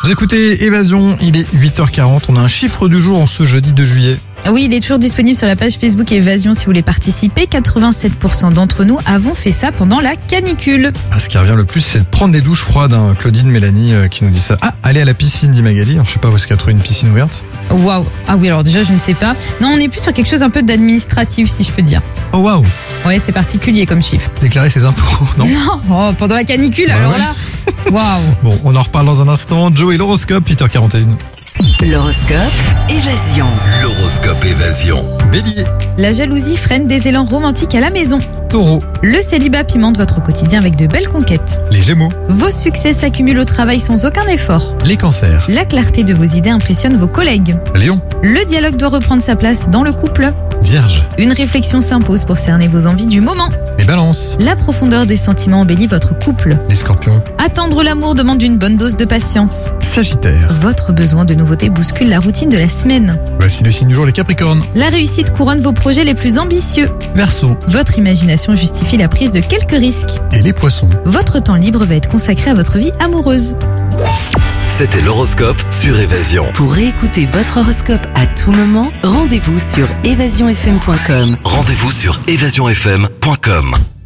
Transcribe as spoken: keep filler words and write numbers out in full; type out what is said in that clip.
Vous écoutez Évasion, il est huit heures quarante, on a un chiffre du jour en ce jeudi deux juillet. Oui, il est toujours disponible sur la page Facebook Évasion si vous voulez participer. quatre-vingt-sept pour cent d'entre nous avons fait ça pendant la canicule. Ah, ce qui revient le plus, c'est de prendre des douches froides. Hein. Claudine Mélanie euh, qui nous dit ça. Ah, aller à la piscine, dit Magali. Alors, je sais pas où est-ce qu'elle a trouvé une piscine ouverte. Waouh. Ah oui, alors déjà, je ne sais pas. Non, on est plus sur quelque chose un peu d'administratif, si je peux dire. Oh waouh. Ouais, c'est particulier comme chiffre. Déclarer ses impôts, non? Non, oh, pendant la canicule, Bah alors ouais. là. Waouh. Bon, on en reparle dans un instant. Joe et l'horoscope, huit heures quarante et un. L'horoscope Évasion. L'horoscope Évasion. Bélier, La jalousie freine des élans romantiques à la maison. taureau, Le célibat pimente votre quotidien avec de belles conquêtes. les gémeaux, Vos succès s'accumulent au travail sans aucun effort. les cancers, La clarté de vos idées impressionne vos collègues. lion, Le dialogue doit reprendre sa place dans le couple. vierge, Une réflexion s'impose pour cerner vos envies du moment. les balances, La profondeur des sentiments embellit votre couple. les scorpions, Attendre l'amour demande une bonne dose de patience. sagittaire. Votre besoin de nouveauté bouscule la routine de la semaine. Voici le signe du jour, les capricornes, La réussite couronne vos projets les plus ambitieux. verseau Votre imagination justifie la prise de quelques risques. et les poissons. Votre temps libre va être consacré à votre vie amoureuse. C'était l'horoscope sur Évasion. Pour écouter votre horoscope à tout moment, rendez-vous sur évasion f m point com. Rendez-vous sur évasion f m point com.